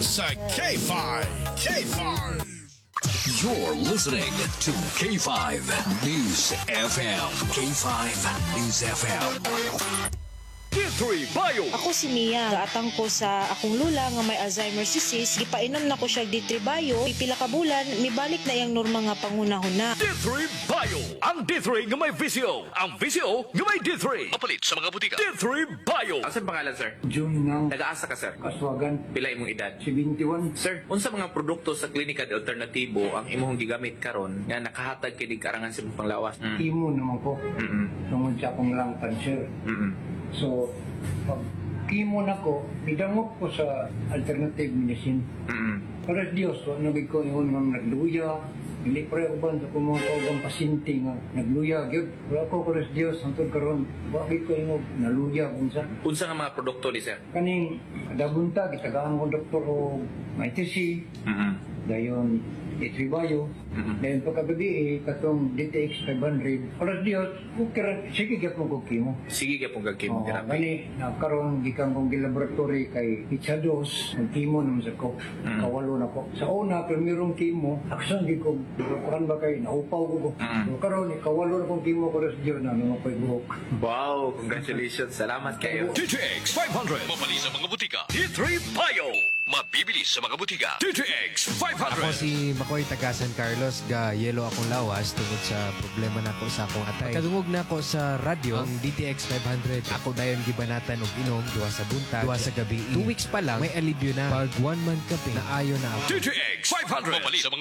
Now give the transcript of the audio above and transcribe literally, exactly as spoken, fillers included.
sa K five. K five. You're listening to K five News F M. K five News F M. D three Bio. Ako si Mia, gaatang ko sa akong lula nga may Alzheimer's disease, gipainom na ko siya D three Bio, pipila ka bulan, mibalik na yang norma nga pangunahon na. D three Bio. Ang D three nga may V C O. Ang V C O nga may D three. Mapalit sa mga butika. D three Bio. Asa pangalan, sir? June ng Nag-aasa ka, sir? Kaswagan, Pila imong edad? seventy-one. Sir, unsa mga produkto sa klinika de alternatibo ang imong gigamit karon nga nakahatag kini karangan sa imong panglawas? Mm. Imo naman ko. Mm. Tungod sa akong lung cancer. Mm. So, pag chemo na ko, idangot ko sa alternative medicine. Mm. Para Diyos, so, nabig ko yung mga nagluya. Hindi pa rin ba sa kung mga kaugang pasinti nga nagluya. Gyud, wala ko para Diyos, hantod karon. Bakit ko yung naluya kung sa. Unsa nga mga produkto ni sir? Kaning, kadabunta, gitagaan ko doktor o may T C. Mm. Dayon, D three Bio. Mhm. Dayon pagkagabi, eh, katong D T X five hundred. Para Diyos, kukira, sige gyud mo kukimo. Sige gyud pong gagkimo Oo, therapy. gani, nakaroon gikan kong gilaboratory kay Pichados, ng chemo naman sa ko. Mm. Kawalo na ko. Sa una, primerong chemo, aksan di ko, kuran ba kay, naupaw ko ko. Mm. So, karon, kawalo na kong chemo ko sa Diyos na, naman ko'y buhok. Wow, congratulations. Salamat kayo. D T X five hundred. Mapalit sa mga butika. D three Bio. Mabibili sa mga butika. D T X five Ako hundred. si Makoy taga San Carlos, ga yelo akong lawas tungod sa problema nako sa akong atay. Kadungog na ako sa radyo, ang D T X five hundred. Ako dayon gibanatan og inom duwa sa buntag, duwa sa gabi. Two weeks pa lang may alibyo na. Pag one month ka na ayo na ako. D T X five hundred. Mapalit sa mga